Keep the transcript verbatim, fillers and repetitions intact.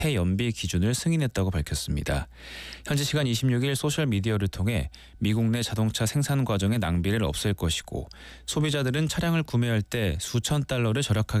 폐연비 기준을 승인했다고 밝혔습니다. 현지 시간 이십육 일 소셜미디어를 통해 미국 내 자동차 생산 과정의 낭비를 없앨 것이고 소비자들은 차량을 구매할 때 수천 달러를 절약하게